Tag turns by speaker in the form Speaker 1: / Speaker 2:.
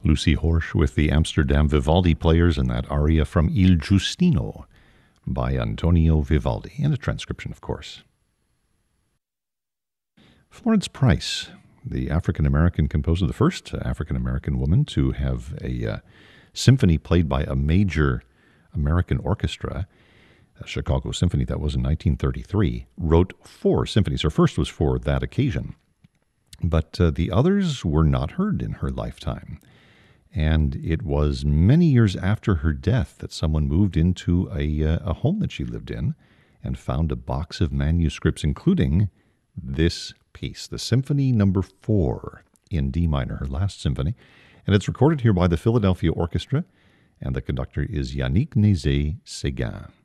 Speaker 1: Lucy Horsch with the Amsterdam Vivaldi Players and that aria from Il Giustino by Antonio Vivaldi, and a transcription, of course. Florence Price, the African-American composer, the first African-American woman to have a symphony played by a major American orchestra, a Chicago Symphony, that was in 1933, wrote 4 symphonies. Her first was for that occasion, but the others were not heard in her lifetime. And it was many years after her death that someone moved into a home that she lived in and found a box of manuscripts, including this piece, the Symphony No. 4 in D minor, her last symphony. And it's recorded here by the Philadelphia Orchestra, and the conductor is Yannick Nézet-Séguin.